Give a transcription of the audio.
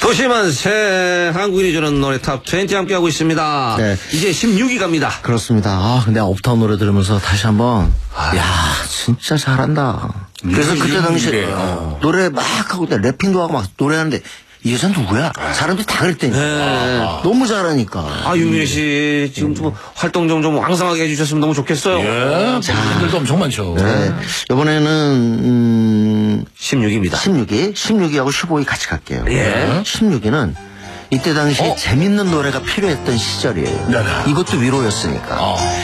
소심한 새 한국인이 주는 노래 탑20 함께하고 있습니다. 네. 이제 16위 갑니다. 그렇습니다. 아, 근데 업타운 노래 들으면서 다시 한번, 야, 진짜 잘한다. 그래서 그때 당시에 노래 막 하고 래핑도 하고 막 노래하는데 이 여자 누구야? 사람들이 다 그랬다니까. 너무 잘하니까. 아, 윤민혜 씨, 지금 좀 활동 좀 왕성하게 해주셨으면 너무 좋겠어요. 예, 팬들도 엄청 많죠. 네. 이번에는 16위입니다. 16위하고 15위 같이 갈게요. 예. 16위는 이때 당시 재밌는 노래가 필요했던 시절이에요. 네네. 이것도 위로였으니까.